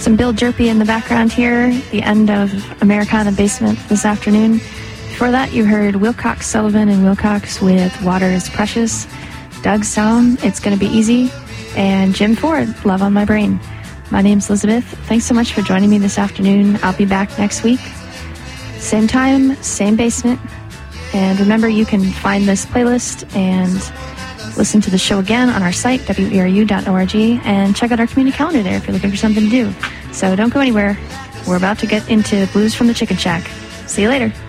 Some Bill Jerpy in the background here, the end of Americana Basement this afternoon. Before that, you heard Wilcox Sullivan and Wilcox with Water is Precious, Doug Sound, It's Gonna Be Easy, and Jim Ford, Love on My Brain. My name's Elizabeth. Thanks so much for joining me this afternoon. I'll be back next week. Same time, same basement. And remember, you can find this playlist and listen to the show again on our site, weru.org, and check out our community calendar there if you're looking for something to do. So don't go anywhere. We're about to get into Blues from the Chicken Shack. See you later.